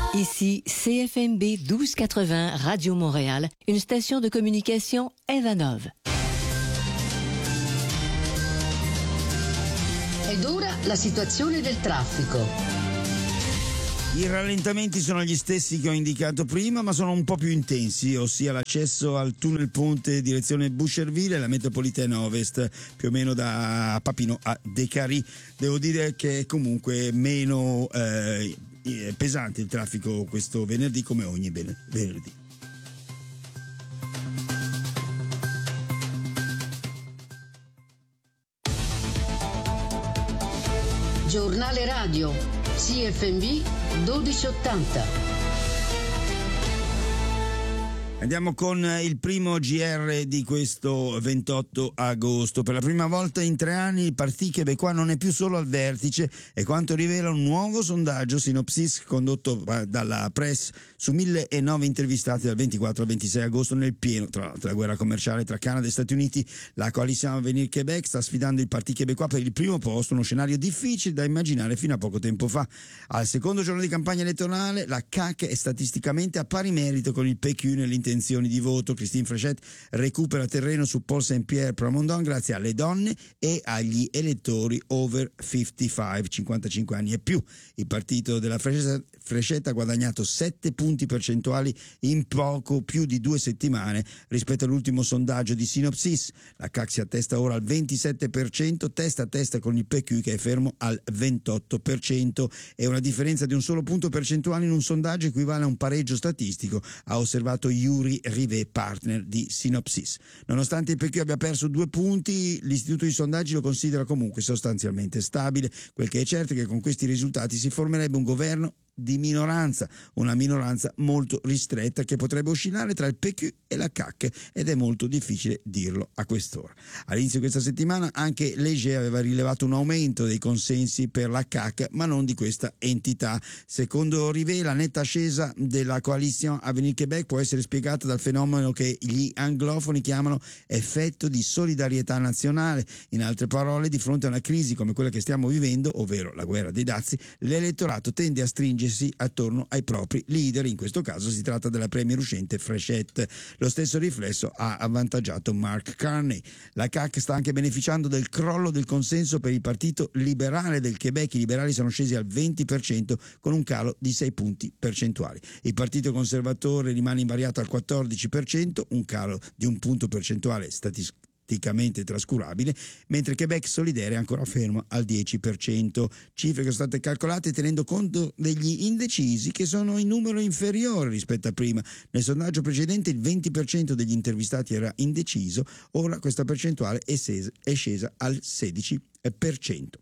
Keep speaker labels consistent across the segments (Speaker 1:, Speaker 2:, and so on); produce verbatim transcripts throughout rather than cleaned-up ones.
Speaker 1: Ici C F M B douze quatre-vingts Radio Montréal, une station de communication Evanov.
Speaker 2: Ed ora la situazione del traffico.
Speaker 3: I rallentamenti sono gli stessi che ho indicato prima, ma sono un po' più intensi, ossia l'accesso al tunnel ponte direzione Boucherville e la metropolitana ovest, più o meno da Papino a Décarie. Devo dire che è comunque meno eh, pesante il traffico questo venerdì, come ogni venerdì.
Speaker 2: Giornale radio C F M B dodici ottanta.
Speaker 3: Andiamo con il primo G R di questo ventotto agosto. Per la prima volta in tre anni il Parti Québécois non è più solo al vertice, è quanto rivela un nuovo sondaggio Synopsis condotto dalla Press su mille e nove intervistati dal ventiquattro al ventisei agosto, nel pieno tra l'altro della guerra commerciale tra Canada e Stati Uniti. La coalizione Avenir Québec sta sfidando il Parti Québécois per il primo posto, uno scenario difficile da immaginare fino a poco tempo fa. Al secondo giorno di campagna elettorale la C A Q è statisticamente a pari merito con il P Q nell'intenzioni di voto. Christine Fréchette recupera terreno su Paul Saint-Pierre Plamondon grazie alle donne e agli elettori over cinquantacinque, cinquantacinque anni e più. Il partito della Fréchette ha guadagnato sette punti percentuali in poco più di due settimane rispetto all'ultimo sondaggio di Synopsis. La C A Q si attesta ora al ventisette per cento, testa a testa con il P Q che è fermo al ventotto per cento, e una differenza di un solo punto percentuale in un sondaggio equivale a un pareggio statistico, ha osservato Yuri Rivet, partner di Synopsis. Nonostante il P Q abbia perso due punti, l'istituto di sondaggi lo considera comunque sostanzialmente stabile. Quel che è certo è che con questi risultati si formerebbe un governo di minoranza, una minoranza molto ristretta che potrebbe oscillare tra il P Q e la C A Q, ed è molto difficile dirlo a quest'ora. All'inizio di questa settimana anche Léger aveva rilevato un aumento dei consensi per la C A Q, ma non di questa entità. Secondo Rivet, la netta ascesa della coalizione Avenir Québec può essere spiegata dal fenomeno che gli anglofoni chiamano effetto di solidarietà nazionale. In altre parole, di fronte a una crisi come quella che stiamo vivendo, ovvero la guerra dei dazi, l'elettorato tende a stringersi attorno ai propri leader. In questo caso si tratta della premier uscente Fréchette. Lo stesso riflesso ha avvantaggiato Mark Carney. La C A Q sta anche beneficiando del crollo del consenso per il partito liberale del Quebec. I liberali sono scesi al venti per cento con un calo di sei punti percentuali. Il partito conservatore rimane invariato al quattordici per cento, un calo di un punto percentuale statisticamente trascurabile, mentre Quebec Solidaire è ancora fermo al dieci per cento, cifre che sono state calcolate tenendo conto degli indecisi che sono in numero inferiore rispetto a prima. Nel sondaggio precedente il venti per cento degli intervistati era indeciso, ora questa percentuale è, scesa, è scesa al sedici per cento.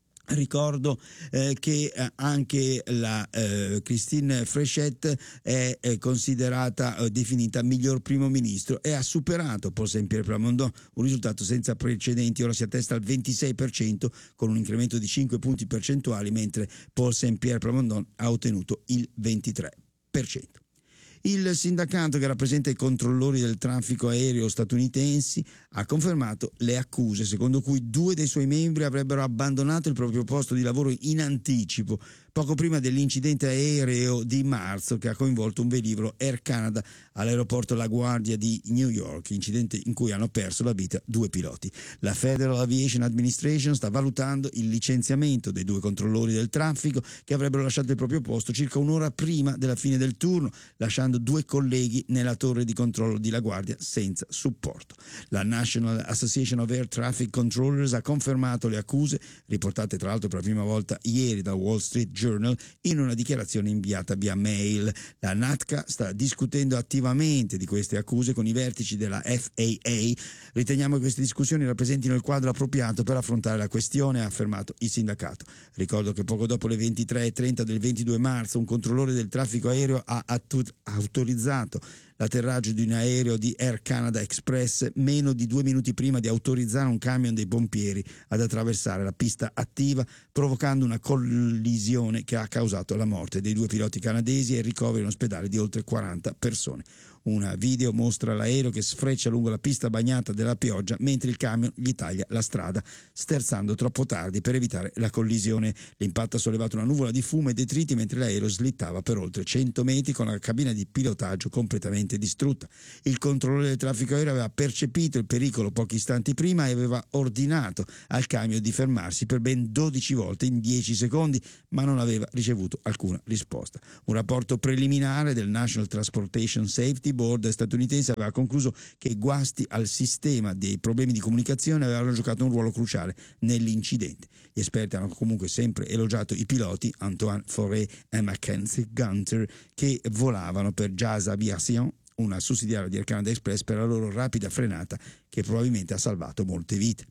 Speaker 3: Ricordo eh, che eh, anche la eh, Christine Fréchette è, è considerata eh, definita miglior primo ministro e ha superato Paul Saint-Pierre Plamondon, un risultato senza precedenti. Ora si attesta al ventisei per cento con un incremento di cinque punti percentuali, mentre Paul Saint-Pierre Plamondon ha ottenuto il ventitré per cento. Il sindacato che rappresenta i controllori del traffico aereo statunitensi ha confermato le accuse secondo cui due dei suoi membri avrebbero abbandonato il proprio posto di lavoro in anticipo poco prima dell'incidente aereo di marzo che ha coinvolto un velivolo Air Canada all'aeroporto LaGuardia di New York, incidente in cui hanno perso la vita due piloti. La Federal Aviation Administration sta valutando il licenziamento dei due controllori del traffico che avrebbero lasciato il proprio posto circa un'ora prima della fine del turno, lasciando due colleghi nella torre di controllo di LaGuardia senza supporto. La National Association of Air Traffic Controllers ha confermato le accuse, riportate tra l'altro per la prima volta ieri da Wall Street Journal in una dichiarazione inviata via mail. La NATCA sta discutendo attivamente di queste accuse con i vertici della F A A. Riteniamo che queste discussioni rappresentino il quadro appropriato per affrontare la questione, ha affermato il sindacato. Ricordo che poco dopo le ventitré e trenta del ventidue marzo un controllore del traffico aereo ha autorizzato l'atterraggio di un aereo di Air Canada Express meno di due minuti prima di autorizzare un camion dei pompieri ad attraversare la pista attiva, provocando una collisione che ha causato la morte dei due piloti canadesi e il ricovero in ospedale di oltre quaranta persone. Un video mostra l'aereo che sfreccia lungo la pista bagnata dalla pioggia mentre il camion gli taglia la strada, sterzando troppo tardi per evitare la collisione. L'impatto ha sollevato una nuvola di fumo e detriti mentre l'aereo slittava per oltre cento metri con la cabina di pilotaggio completamente distrutta. Il controllore del traffico aereo aveva percepito il pericolo pochi istanti prima e aveva ordinato al camion di fermarsi per ben dodici volte in dieci secondi, ma non aveva ricevuto alcuna risposta. Un rapporto preliminare del National Transportation Safety Board statunitense aveva concluso che i guasti al sistema dei problemi di comunicazione avevano giocato un ruolo cruciale nell'incidente. Gli esperti hanno comunque sempre elogiato i piloti Antoine Fauré e Mackenzie Gunter, che volavano per Jazz Aviation, una sussidiaria di Air Canada Express, per la loro rapida frenata che probabilmente ha salvato molte vite.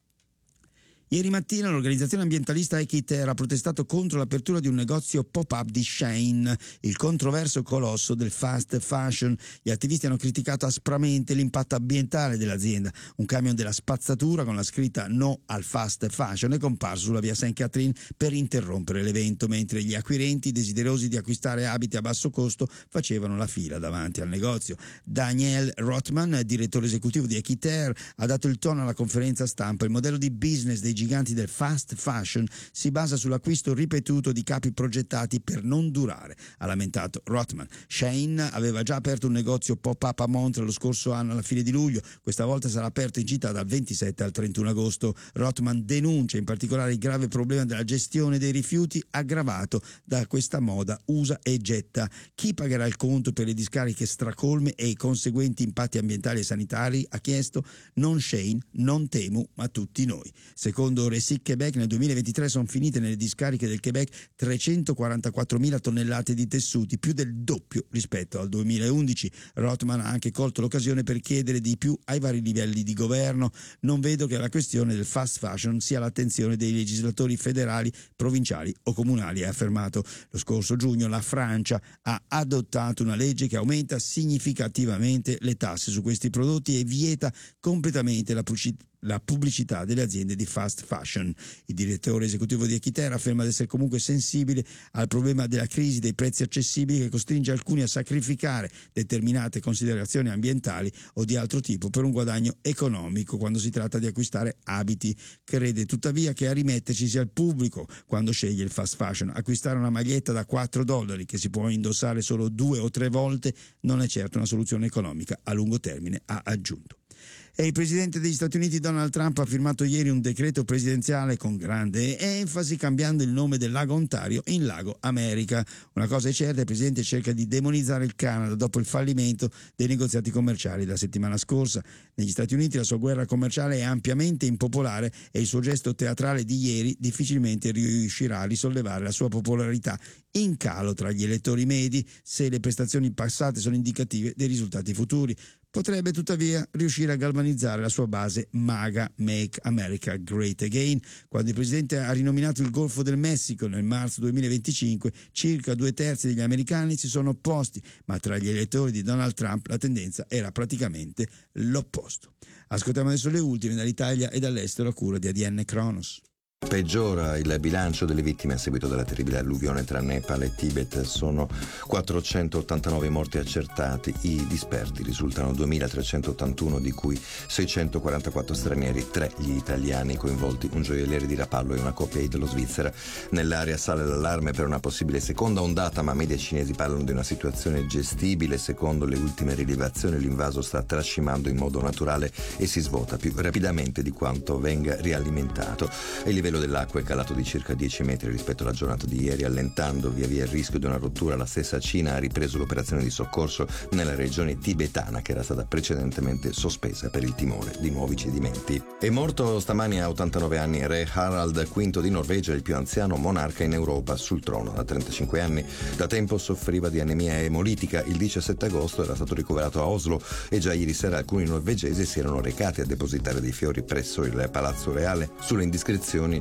Speaker 3: Ieri mattina l'organizzazione ambientalista Equiterre ha protestato contro l'apertura di un negozio pop-up di Shein, il controverso colosso del fast fashion. Gli attivisti hanno criticato aspramente l'impatto ambientale dell'azienda. Un camion della spazzatura con la scritta "No al fast fashion" è comparso sulla via Saint Catherine per interrompere l'evento, mentre gli acquirenti desiderosi di acquistare abiti a basso costo facevano la fila davanti al negozio. Daniel Rothman, direttore esecutivo di Equiterre, ha dato il tono alla conferenza stampa. Il modello di business dei giganti del fast fashion si basa sull'acquisto ripetuto di capi progettati per non durare, ha lamentato Rothman. Shein aveva già aperto un negozio pop-up a Montreal lo scorso anno alla fine di luglio, questa volta sarà aperto in città dal ventisette al trentuno agosto. Rothman denuncia in particolare il grave problema della gestione dei rifiuti aggravato da questa moda usa e getta. Chi pagherà il conto per le discariche stracolme e i conseguenti impatti ambientali e sanitari? Ha chiesto. Non Shein, non Temu, ma tutti noi. Secondo Recyc Québec nel duemilaventitré sono finite nelle discariche del Quebec trecentoquarantaquattromila tonnellate di tessuti, più del doppio rispetto al duemilaundici. Rothman ha anche colto l'occasione per chiedere di più ai vari livelli di governo. Non vedo che la questione del fast fashion sia all'attenzione dei legislatori federali, provinciali o comunali, ha affermato. Lo scorso giugno la Francia ha adottato una legge che aumenta significativamente le tasse su questi prodotti e vieta completamente la pubblicità la pubblicità delle aziende di fast fashion. Il direttore esecutivo di Equiterre afferma di essere comunque sensibile al problema della crisi dei prezzi accessibili che costringe alcuni a sacrificare determinate considerazioni ambientali o di altro tipo per un guadagno economico quando si tratta di acquistare abiti. Crede tuttavia che a rimetterci sia il pubblico quando sceglie il fast fashion. Acquistare una maglietta da quattro dollari che si può indossare solo due o tre volte non è certo una soluzione economica a lungo termine, ha aggiunto. E il presidente degli Stati Uniti Donald Trump ha firmato ieri un decreto presidenziale con grande enfasi cambiando il nome del lago Ontario in Lago America. Una cosa è certa, il presidente cerca di demonizzare il Canada dopo il fallimento dei negoziati commerciali la settimana scorsa. Negli Stati Uniti la sua guerra commerciale è ampiamente impopolare e il suo gesto teatrale di ieri difficilmente riuscirà a risollevare la sua popolarità in calo tra gli elettori medi se le prestazioni passate sono indicative dei risultati futuri. Potrebbe tuttavia riuscire a galvanizzare la sua base MAGA, Make America Great Again. Quando il presidente ha rinominato il Golfo del Messico nel marzo duemilaventicinque, circa due terzi degli americani si sono opposti, ma tra gli elettori di Donald Trump la tendenza era praticamente l'opposto. Ascoltiamo adesso le ultime dall'Italia e dall'estero a cura di A D N Kronos.
Speaker 4: Peggiora il bilancio delle vittime a seguito della terribile alluvione tra Nepal e Tibet. Sono quattrocentottantanove morti accertati, i disperti risultano duemilatrecentottantuno, di cui seicentoquarantaquattro stranieri, tre gli italiani coinvolti, un gioielliere di Rapallo e una coppia italo-svizzera. Nell'area sale l'allarme per una possibile seconda ondata, ma media cinesi parlano di una situazione gestibile. Secondo le ultime rilevazioni l'invaso sta trascimando in modo naturale e si svuota più rapidamente di quanto venga rialimentato. E il livello dell'acqua è calato di circa dieci metri rispetto alla giornata di ieri, allentando via via il rischio di una rottura. La stessa Cina ha ripreso l'operazione di soccorso nella regione tibetana, che era stata precedentemente sospesa per il timore di nuovi cedimenti. È morto stamani a ottantanove anni re Harald quinto di Norvegia, il più anziano monarca in Europa sul trono da trentacinque anni. Da tempo soffriva di anemia emolitica. Il diciassette agosto era stato ricoverato a Oslo e già ieri sera alcuni norvegesi si erano recati a depositare dei fiori presso il Palazzo Reale. Sulle indiscrezioni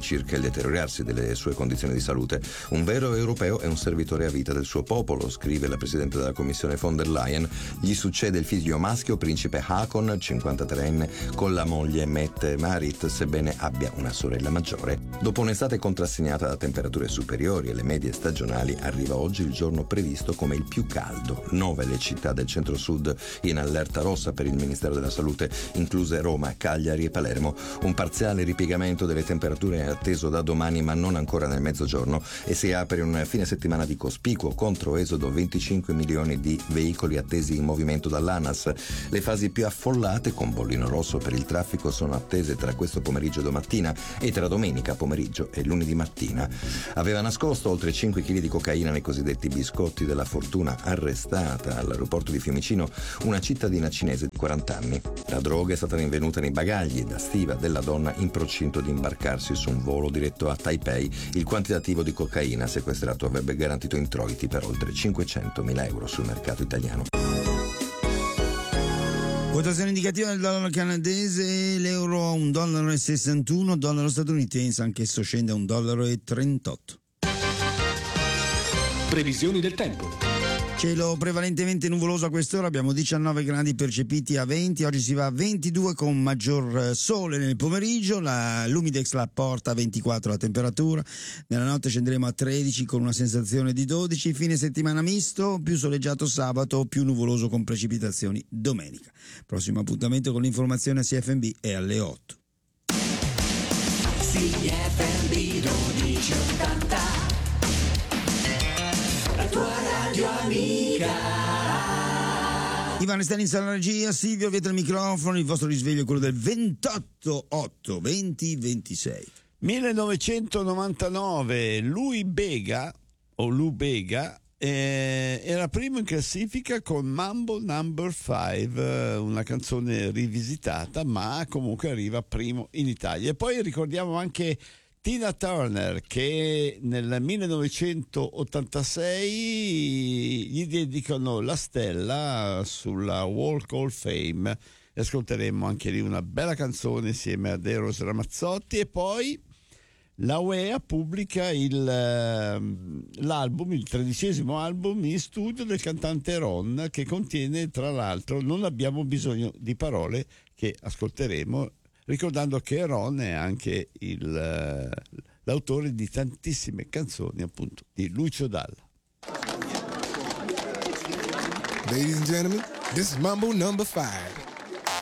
Speaker 4: circa il deteriorarsi delle sue condizioni di salute. Un vero europeo è un servitore a vita del suo popolo, scrive la presidente della Commissione von der Leyen. Gli succede il figlio maschio, principe Haakon, cinquantatreenne, con la moglie Mette Marit, sebbene abbia una sorella maggiore. Dopo un'estate contrassegnata da temperature superiori alle medie stagionali, arriva oggi il giorno previsto come il più caldo. Nove le città del centro-sud in allerta rossa per il Ministero della Salute, incluse Roma, Cagliari e Palermo. Un parziale ripiegamento delle temperature è atteso da domani, ma non ancora nel mezzogiorno, e si apre un fine settimana di cospicuo controesodo, venticinque milioni di veicoli attesi in movimento dall'ANAS. Le fasi più affollate, con bollino rosso per il traffico, sono attese tra questo pomeriggio e domattina e tra domenica pomeriggio e lunedì mattina. Aveva nascosto oltre cinque chili di cocaina nei cosiddetti biscotti della fortuna, arrestata all'aeroporto di Fiumicino una cittadina cinese di quaranta anni. La droga è stata rinvenuta nei bagagli da stiva della donna in procinto di imbarcarsi su un volo diretto a Taipei. Il quantitativo di cocaina sequestrato avrebbe garantito introiti per oltre cinquecentomila euro sul mercato italiano.
Speaker 3: Quotazione indicativa del dollaro canadese, l'euro a un dollaro e sessantuno, dollaro statunitense anch'esso scende a un dollaro e trentotto.
Speaker 5: Previsioni del tempo.
Speaker 3: Cielo prevalentemente nuvoloso a quest'ora, abbiamo diciannove gradi percepiti a venti, oggi si va a ventidue con maggior sole nel pomeriggio, la l'Umidex la porta a ventiquattro la temperatura, nella notte scenderemo a tredici con una sensazione di dodici, fine settimana misto, più soleggiato sabato, più nuvoloso con precipitazioni domenica. Prossimo appuntamento con l'informazione a C F M B è alle otto.
Speaker 6: C F M B dodici ottanta, la tua radio amica.
Speaker 3: Ivan Stani in regia, Silvio dietro il microfono, il vostro risveglio è quello del ventotto otto venti ventisei.
Speaker 7: millenovecentonovantanove, Louis Bega o Lou Bega eh, era primo in classifica con Mambo Number five, una canzone rivisitata, ma comunque arriva primo in Italia. E poi ricordiamo anche Tina Turner, che nel millenovecentottantasei gli dedicano la stella sulla Walk of Fame. E ascolteremo anche lì una bella canzone insieme a Eros Ramazzotti. E poi la U E A pubblica il, l'album, il tredicesimo album in studio del cantante Ron, che contiene tra l'altro Non abbiamo bisogno di parole, che ascolteremo, ricordando che Ron è anche il, l'autore di tantissime canzoni, appunto, di Lucio Dalla.
Speaker 8: Ladies and gentlemen, this is Mambo number five.